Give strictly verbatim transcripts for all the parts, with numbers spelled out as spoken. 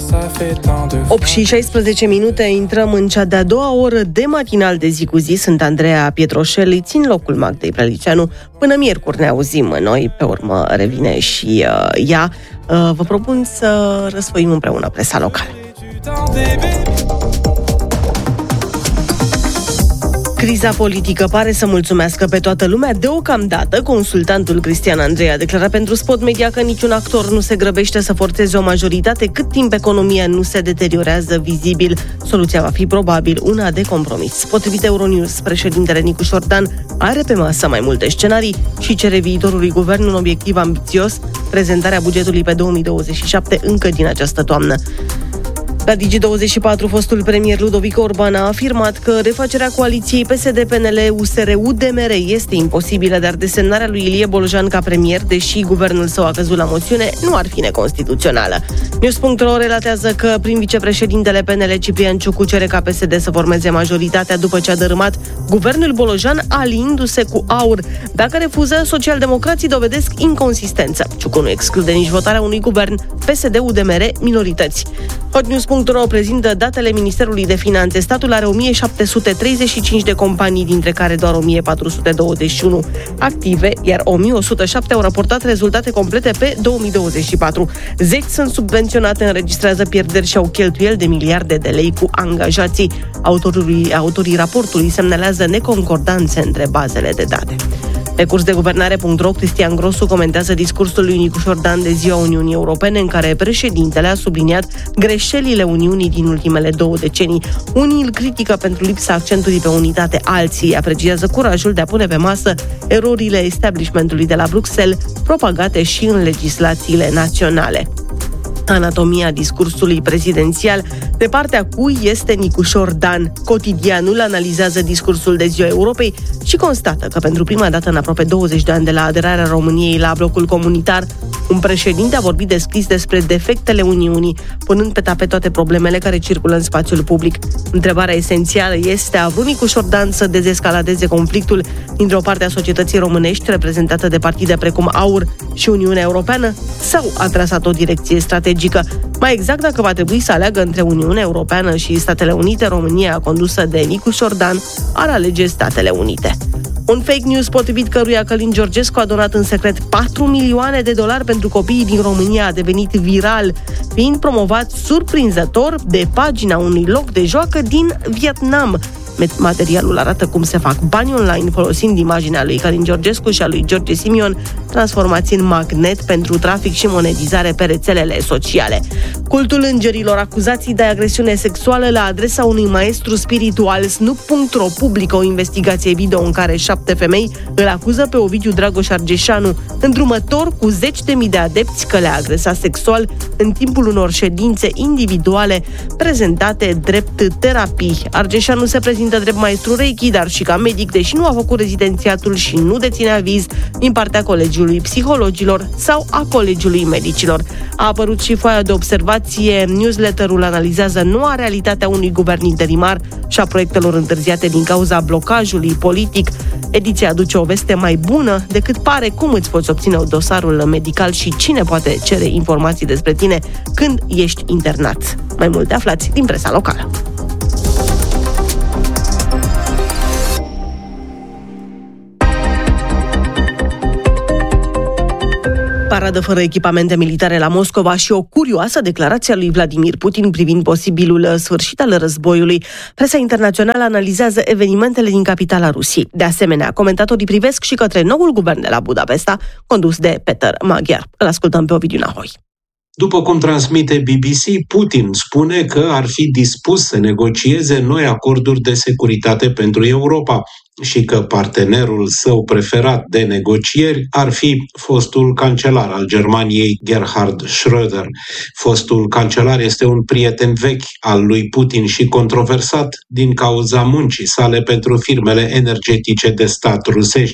opt și șaisprezece minute, intrăm în cea de-a doua oră de matinal de zi cu zi. Sunt Andreea Pietroșel, îi țin locul Magdei Preliceanu. Până miercuri ne auzim noi, pe urmă revine și uh, ea. Uh, vă propun să răsfoim împreună presa locală. Criza politică pare să mulțumească pe toată lumea deocamdată. Consultantul Cristian Andrei a declarat pentru Spot Media că niciun actor nu se grăbește să forțeze o majoritate cât timp economia nu se deteriorează vizibil. Soluția va fi probabil una de compromis. Potrivit Euronews, președintele Nicu Șordan are pe masă mai multe scenarii și cere viitorului guvern un obiectiv ambițios, prezentarea bugetului pe două mii douăzeci și șapte încă din această toamnă. La Digi douăzeci și patru, fostul premier Ludovic Orban a afirmat că refacerea coaliției P S D P N L U S R U D M R este imposibilă, dar desemnarea lui Ilie Bolojan ca premier, deși guvernul său a căzut la moțiune, nu ar fi neconstituțională. News punct ro relatează că prin vicepreședintele P N L Ciprian Ciucu cere ca P S D să formeze majoritatea după ce a dărâmat guvernul Bolojan aliindu-se cu AUR. Dacă refuză, socialdemocrații dovedesc inconsistență. Ciucu nu exclude nici votarea unui guvern P S D U D M R minorități. Hot News punct ro prezintă datele Ministerului de Finanțe. Statul are o mie șapte sute treizeci și cinci de companii, dintre care doar o mie patru sute douăzeci și unu active, iar o mie o sută șapte au raportat rezultate complete pe două mii douăzeci și patru. zece sunt subvenționate, înregistrează pierderi și au cheltuieli de miliarde de lei cu angajații. Autorii, autorii raportului semnalează neconcordanțe între bazele de date. Pe curs de guvernare punct ro, Cristian Grosu comentează discursul lui Nicu Șordan de Ziua Uniunii Europene, în care președintele a subliniat greșelile Uniunii din ultimele două decenii. Unii îl critică pentru lipsa accentului pe unitate, alții apreciază curajul de a pune pe masă erorile establishmentului de la Bruxelles, propagate și în legislațiile naționale. Anatomia discursului prezidențial. De partea cui este Nicu Șordan? Cotidianul analizează discursul de Ziua Europei și constată că pentru prima dată în aproape douăzeci de ani de la aderarea României la blocul comunitar, un președinte a vorbit deschis despre defectele Uniunii, punând pe tapet toate problemele care circulă în spațiul public. Întrebarea esențială este: a vrut Nicu Șordan să dezescaladeze conflictul dintr-o parte a societății românești, reprezentată de partide precum AUR și Uniunea Europeană, sau a trasat o direcție strategică? Mai exact, dacă va trebui să aleagă între Uniunea Europeană și Statele Unite, România, condusă de Nicu Șordan, ar alege Statele Unite. Un fake news potrivit căruia Călin Georgescu a donat în secret patru milioane de dolari pentru copiii din România a devenit viral, fiind promovat surprinzător de pagina unui loc de joacă din Vietnam. Materialul arată cum se fac bani online folosind imaginea lui Călin Georgescu și a lui George Simion, transformați în magnet pentru trafic și monetizare pe rețelele sociale. Cultul îngerilor, acuzații de agresiune sexuală la adresa unui maestru spiritual. Snoop punct ro publică o investigație video în care șapte femei îl acuză pe Ovidiu Dragoș Argeșanu, îndrumător cu zeci de mii de adepți, că le-a agresat sexual în timpul unor ședințe individuale prezentate drept terapii. Argeșanu se prezintă drept maestru Reiki, dar și ca medic, deși nu a făcut rezidențiatul și nu deține aviz din partea Colegiului Psihologilor sau a Colegiului Medicilor. A apărut și foaia de observație. Newsletterul analizează noua realitate a unui guvern interimar și a proiectelor întârziate din cauza blocajului politic. Ediția aduce o veste mai bună decât pare: cum îți poți obține dosarul medical și cine poate cere informații despre tine când ești internat. Mai multe aflați din presa locală. Paradă fără echipamente militare la Moscova și o curioasă declarație a lui Vladimir Putin privind posibilul sfârșit al războiului. Presa internațională analizează evenimentele din capitala Rusiei. De asemenea, comentatorii privesc și către noul guvern de la Budapesta, condus de Peter Magyar. Îl ascultăm pe Ovidiu Nahoi. După cum transmite B B C, Putin spune că ar fi dispus să negocieze noi acorduri de securitate pentru Europa și că partenerul său preferat de negocieri ar fi fostul cancelar al Germaniei, Gerhard Schröder. Fostul cancelar este un prieten vechi al lui Putin și controversat din cauza muncii sale pentru firmele energetice de stat rusești,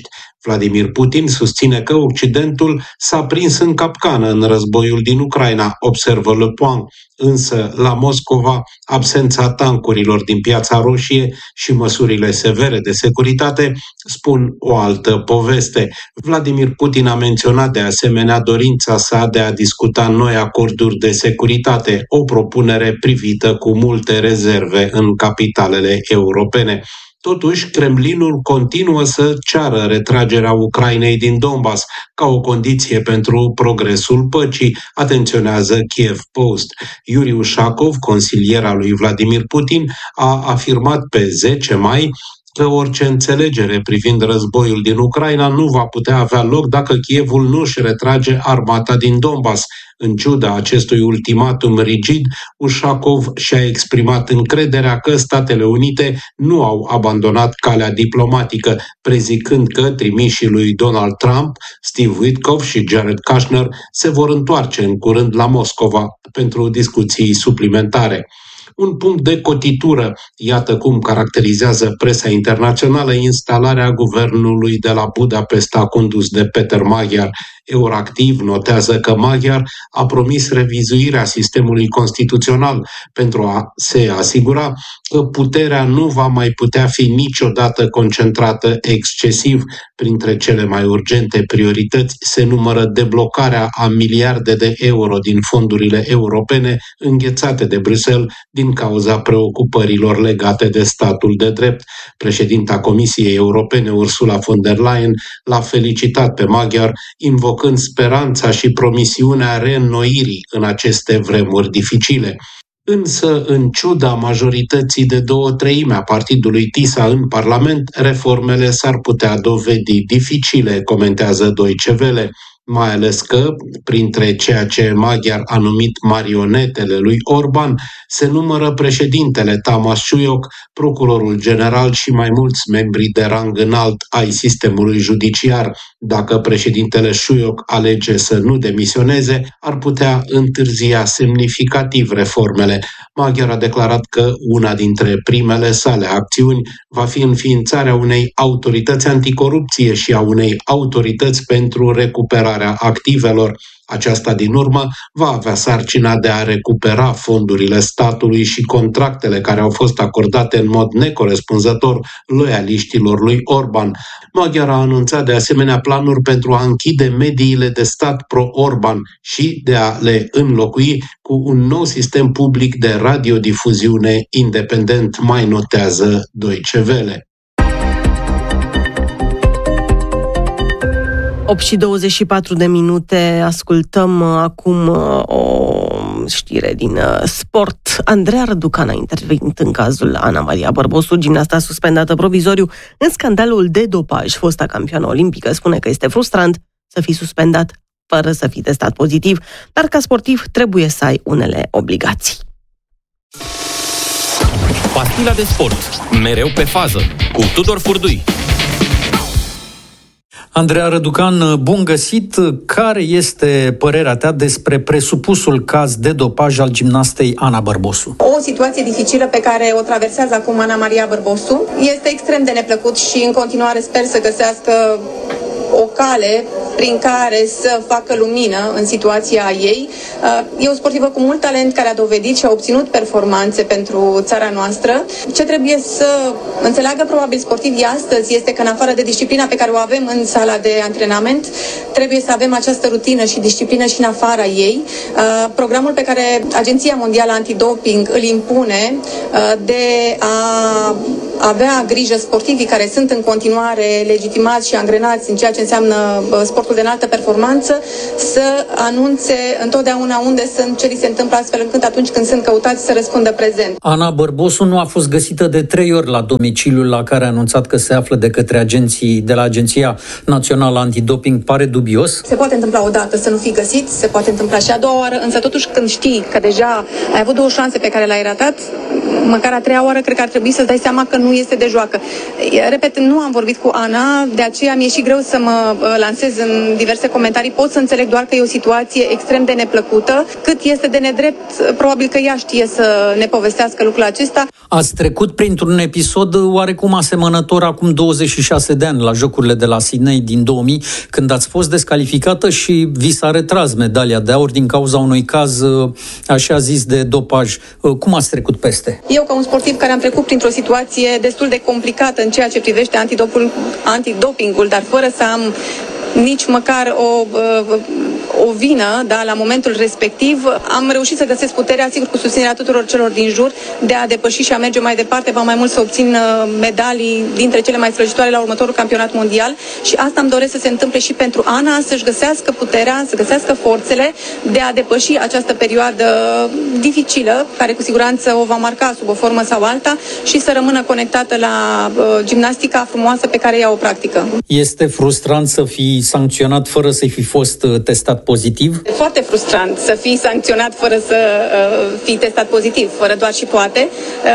Vladimir Putin susține că Occidentul s-a prins în capcană în războiul din Ucraina, observă Le Point, însă la Moscova absența tancurilor din Piața Roșie și măsurile severe de securitate spun o altă poveste. Vladimir Putin a menționat de asemenea dorința sa de a discuta noi acorduri de securitate, o propunere privită cu multe rezerve în capitalele europene. Totuși, Kremlinul continuă să ceară retragerea Ucrainei din Donbass ca o condiție pentru progresul păcii, atenționează Kiev Post. Yuri Ushakov, consilier al lui Vladimir Putin, a afirmat pe zece mai că orice înțelegere privind războiul din Ucraina nu va putea avea loc dacă Kievul nu își retrage armata din Donbass. În ciuda acestui ultimatum rigid, Ushakov și-a exprimat încrederea că Statele Unite nu au abandonat calea diplomatică, prezicând că trimișii lui Donald Trump, Steve Witkoff și Jared Kushner se vor întoarce în curând la Moscova pentru discuții suplimentare. Un punct de cotitură, iată cum caracterizează presa internațională instalarea guvernului de la Budapesta condus de Peter Magyar. Euractiv notează că Magyar a promis revizuirea sistemului constituțional pentru a se asigura că puterea nu va mai putea fi niciodată concentrată excesiv. Printre cele mai urgente priorități se numără deblocarea a miliarde de euro din fondurile europene înghețate de Bruxelles din cauza preocupărilor legate de statul de drept. Președinta Comisiei Europene, Ursula von der Leyen, l-a felicitat pe Magyar, invocând speranța și promisiunea reînnoirii în aceste vremuri dificile. Însă, în ciuda majorității de două treimi a partidului TISA în Parlament, reformele s-ar putea dovedi dificile, comentează Deutsche Welle, mai ales că, printre ceea ce Magyar a numit marionetele lui Orban, se numără președintele Tamás Súlyog, procurorul general și mai mulți membri de rang înalt ai sistemului judiciar. Dacă președintele Súlyog alege să nu demisioneze, ar putea întârzia semnificativ reformele. Magyar a declarat că una dintre primele sale acțiuni va fi înființarea unei autorități anticorupție și a unei autorități pentru recuperarea activelor. Aceasta, din urmă, va avea sarcina de a recupera fondurile statului și contractele care au fost acordate în mod necorespunzător loialiștilor lui Orban. Magyar a anunțat de asemenea planuri pentru a închide mediile de stat pro-Orban și de a le înlocui cu un nou sistem public de radiodifuziune independent, mai notează Deutsche Welle. opt și douăzeci și patru de minute, ascultăm acum o știre din sport. Andreea Răducan a intervenit în cazul Ana Maria Bărbosu, gimnasta suspendată provizoriu în scandalul de dopaj. Fosta campioană olimpică spune că este frustrant să fii suspendat fără să fii testat pozitiv, dar ca sportiv trebuie să ai unele obligații. Pastila de sport, mereu pe fază, cu Tudor Furdui. Andreea Răducan, bun găsit! Care este părerea ta despre presupusul caz de dopaj al gimnastei Ana Bărbosu? O situație dificilă pe care o traversează acum Ana Maria Bărbosu. Este extrem de neplăcut și în continuare sper să găsească o cale prin care să facă lumină în situația ei. E o sportivă cu mult talent care a dovedit și a obținut performanțe pentru țara noastră. Ce trebuie să înțeleagă probabil sportivii astăzi este că în afară de disciplina pe care o avem în sala de antrenament, trebuie să avem această rutină și disciplină și în afara ei. Programul pe care Agenția Mondială Antidoping îl impune de a avea grijă sportivii care sunt în continuare legitimați și angrenați în ceea ce înseamnă sportul de înaltă performanță, să anunțe întotdeauna unde sunt, ce li se întâmplă, astfel încât atunci când sunt căutați să răspundă prezent. Ana Bărbosu nu a fost găsită de trei ori la domiciliul la care a anunțat că se află de către agenții de la Agenția Națională Antidoping. Pare dubios? Se poate întâmpla o dată să nu fii găsit, se poate întâmpla și a doua oară, însă totuși când știi că deja ai avut două șanse pe care le-ai ratat, măcar a treia oară cred că ar trebui să-ți dai seama că nu este de joacă. Repet, nu am vorbit cu Ana, de aceea mi-e și greu să mă lansez în diverse comentarii. Pot să înțeleg doar că e o situație extrem de neplăcută. Cât este de nedrept, probabil că ea știe să ne povestească lucrul acesta. Ați trecut printr-un episod oarecum asemănător acum douăzeci și șase de ani la Jocurile de la Sydney din două mii, când ați fost descalificată și vi s-a retras medalia de aur din cauza unui caz, așa zis, de dopaj. Cum ați trecut peste? Eu, ca un sportiv care am trecut printr-o situație destul de complicată în ceea ce privește antidoping, antidopingul, dar fără să am nici măcar o, o vină, da, la momentul respectiv, am reușit să găsesc puterea, sigur cu susținerea tuturor celor din jur, de a depăși și a merge mai departe, va mai mult să obțin medalii dintre cele mai strălucitoare la următorul campionat mondial și asta îmi doresc să se întâmple și pentru Ana, să-și găsească puterea, să găsească forțele de a depăși această perioadă dificilă, care cu siguranță o va marca sub o formă sau alta și să rămână conectată la uh, gimnastica frumoasă pe care ea o practică. Este frustrant să fii sancționat fără să fi fost testat pozitiv? Foarte frustrant să fii sancționat fără să uh, fii testat pozitiv, fără doar și poate.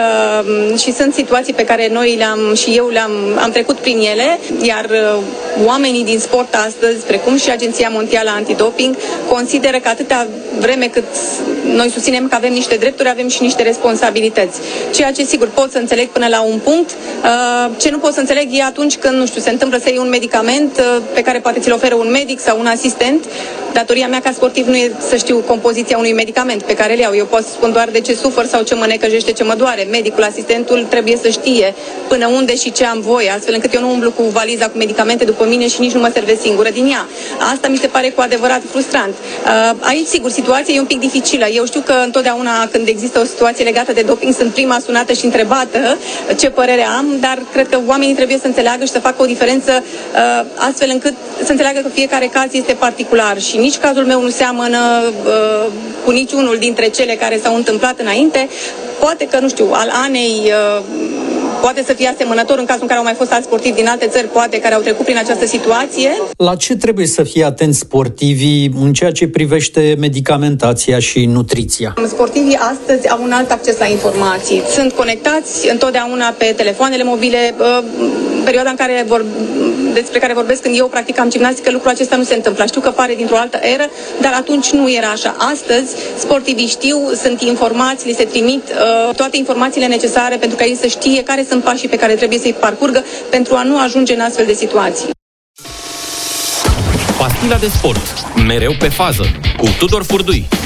Uh, și sunt situații pe care noi le-am și eu le-am am trecut prin ele, iar uh, oamenii din sport astăzi, precum și Agenția Mondială Antidoping, consideră că atâta vreme cât noi susținem că avem niște drepturi, avem și niște responsabilități. Ceea ce sigur pot să înțeleg până la un punct. Uh, ce nu pot să înțeleg e atunci când, nu știu, se întâmplă să iei un medicament uh, pe care poate ți-l oferă un medic sau un asistent. Datoria mea ca sportiv nu e să știu compoziția unui medicament pe care îl iau. Eu pot să spun doar de ce sufăr sau ce mă necăjește, ce mă doare. Medicul, asistentul trebuie să știe până unde și ce am voie, astfel încât eu nu umblu cu valiza cu medicamente după mine și nici nu mă servesc singură din ea. Asta mi se pare cu adevărat frustrant. Aici, sigur, situația e un pic dificilă. Eu știu că întotdeauna când există o situație legată de doping sunt prima sunată și întrebată ce părere am, dar cred că oamenii trebuie să înțeleagă și să facă o diferență astfel încât să înțeleagă că fiecare caz este particular și nici cazul meu nu seamănă uh, cu niciunul dintre cele care s-au întâmplat înainte. Poate că, nu știu, al Anei uh, poate să fie asemănător în cazul în care au mai fost alți sportivi din alte țări, poate, care au trecut prin această situație. La ce trebuie să fie atenți sportivii în ceea ce privește medicamentația și nutriția? Sportivii astăzi au un alt acces la informații. Sunt conectați întotdeauna pe telefoanele mobile. Perioada în care vor, despre care vorbesc când eu practicam gimnastică, lucrul acesta nu se întâmplă. Știu că pare dintr-o altă eră, dar atunci nu era așa. Astăzi, sportivii știu, sunt informați, li se trimit uh, toate informațiile necesare pentru ca ei să știe care sunt pașii pe care trebuie să-i parcurgă pentru a nu ajunge în astfel de situații. Pastila de sport. Mereu pe fază. Cu Tudor Furdui.